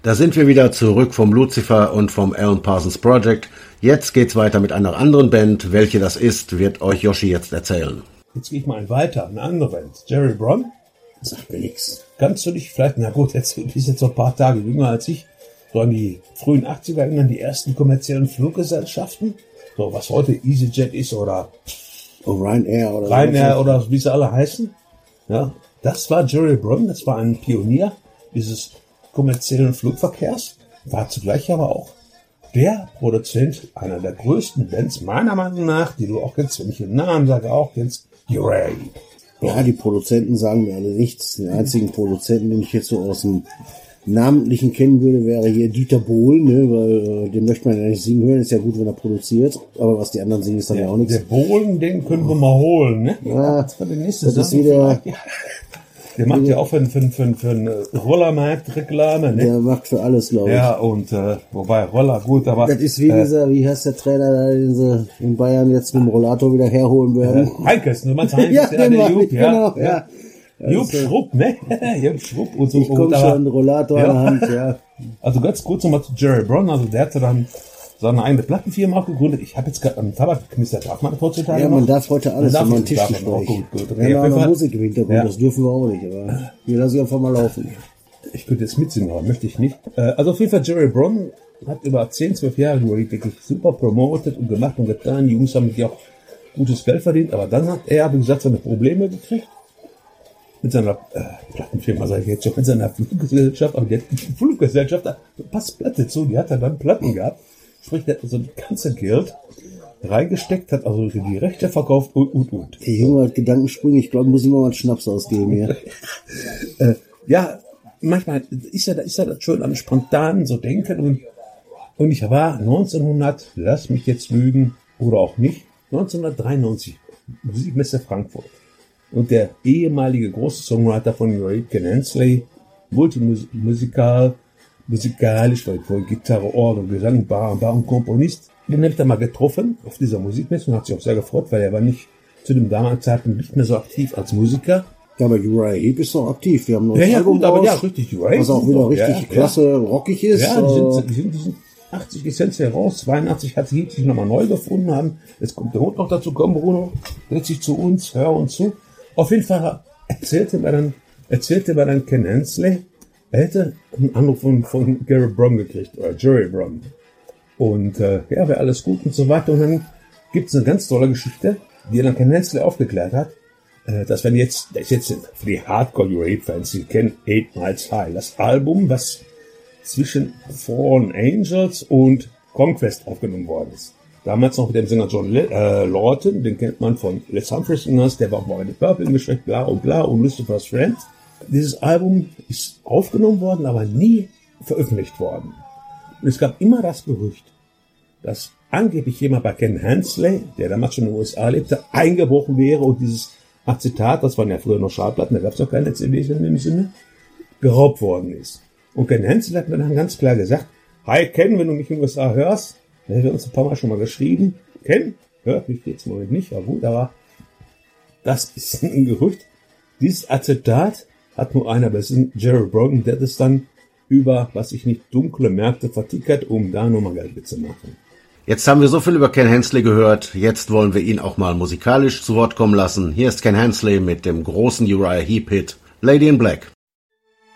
Da sind wir wieder zurück vom Lucifer und vom Alan Parsons Project. Jetzt geht's weiter mit einer anderen Band. Welche das ist, wird euch Yoshi jetzt erzählen. Jetzt gehe ich mal weiter, eine andere Band. Jerry Bron? Sagt mir nix. Kannst du dich vielleicht, na gut, du bist jetzt noch ein paar Tage jünger als ich, so an die frühen 80er erinnern, die ersten kommerziellen Fluggesellschaften? So, was heute EasyJet ist oder Ryanair oder wie sie alle heißen. Ja, das war Jerry Bron, das war ein Pionier dieses kommerziellen Flugverkehrs, war zugleich aber auch der Produzent einer der größten Bands, meiner Meinung nach, die du auch kennst, wenn ich den Namen sage, auch kennst, Uriah Heep. Ja, die Produzenten sagen mir alle nichts. Den einzigen Produzenten, den ich jetzt so aus dem Namentlichen kennen würde, wäre hier Dieter Bohlen, ne, weil den möchte man ja nicht singen hören, ist ja gut, wenn er produziert, aber was die anderen singen, ist dann ja auch nichts. Der Bohlen, den können wir mal holen, ne? Ja, das ist wieder... Der macht ja auch für einen Rollermarkt Reklame, ne? Der macht für alles, glaube ich. Ja, und wobei Roller gut, aber... Das ist wie dieser, wie heißt der Trainer da, den sie in Bayern jetzt mit dem Rollator wieder herholen werden. Heinkes, du meinst Heinkes, ja, der Jupp, genau, ja. Jupp Schrupp, ne? Jupp Schrupp und so. Ich komme schon, Rollator in der Hand, ja. Also ganz kurz nochmal zu Jerry Bron, also der hatte dann seine eigene Plattenfirma auch gegründet. Ich habe jetzt gerade am Tabak geknistert, darf man das heutzutage Ja, noch? man darf heute alles, wenn man Tisch bespricht. Gut. Okay, Wir haben auch noch Musik im Hintergrund, das dürfen wir auch nicht, aber wir lassen einfach mal laufen. Ich könnte jetzt mitsingen, aber möchte ich nicht. Also auf jeden Fall, Jerry Bron hat über 10, 12 Jahre wirklich super promotet und gemacht und getan. Die Jungs haben mit auch gutes Geld verdient, aber dann hat er, wie gesagt, seine Probleme gekriegt. Mit seiner Plattenfirma, sage ich jetzt schon, mit seiner Fluggesellschaft, aber die Fluggesellschaft, da passt Platte zu, die hat er dann Platten gehabt. Sprich, der hat also das ganze Geld reingesteckt, hat also die Rechte verkauft und. Der Junge hat Gedankensprünge, ich glaube, muss ich mal einen Schnaps ausgeben hier. Ja, manchmal ist ja das schön am spontanen so denken und ich war 1900, lass mich jetzt lügen oder auch nicht, 1993, Musikmesse Frankfurt. Und der ehemalige große Songwriter von Uriah Heep, Ken Hensley, musikalisch, weil Gitarre, Orgel, Gesang, Bar und Komponist, den habe ich da mal getroffen auf dieser Musikmesse und hat sich auch sehr gefreut, weil er war nicht zu dem damaligen Zeitpunkt nicht mehr so aktiv als Musiker. Ja, aber Uriah Heep ist noch aktiv. Wir haben noch ein Album raus, aber ja, richtig, Uriah Heep, was auch wieder richtig klasse, rockig ist. Ja, die sind 80 Essenzen raus, 82 hat Heep sich nochmal neu gefunden haben. Jetzt kommt der Hund noch dazu, komm Bruno, setz dich zu uns, hör uns zu. Auf jeden Fall erzählte mir dann Ken Hensley, er hätte einen Anruf von Gary Bron gekriegt, oder Jerry Bron. Und wäre alles gut und so weiter. Und dann gibt es eine ganz tolle Geschichte, die dann Ken Hensley aufgeklärt hat, dass das ist jetzt für die Hardcore-Uriah-Fans, die kennen 8 Miles High, das Album, was zwischen Fallen Angels und Conquest aufgenommen worden ist. Damals noch mit dem Sänger John Lawton, den kennt man von Les Humphreys Singers, der war auch bei The Purple geschickt, bla und Lucifer's Friend. Dieses Album ist aufgenommen worden, aber nie veröffentlicht worden. Und es gab immer das Gerücht, dass angeblich jemand bei Ken Hensley, der damals schon in den USA lebte, eingebrochen wäre und dieses Zitat, das waren ja früher noch Schallplatten, da gab es auch keine CDs in dem Sinne, geraubt worden ist. Und Ken Hensley hat mir dann ganz klar gesagt, hi Ken, wenn du mich in den USA hörst, wir haben uns ein paar Mal schon mal geschrieben, Ken, hört mich jetzt im Moment nicht, aber gut, aber das ist ein Gerücht. Dieses Acetat hat nur einer, das ist Jerry Bron, der das dann über, was ich nicht, dunkle Märkte vertickert, um da nochmal Geld mitzumachen. Jetzt haben wir so viel über Ken Hensley gehört, jetzt wollen wir ihn auch mal musikalisch zu Wort kommen lassen. Hier ist Ken Hensley mit dem großen Uriah Heep Hit Lady in Black.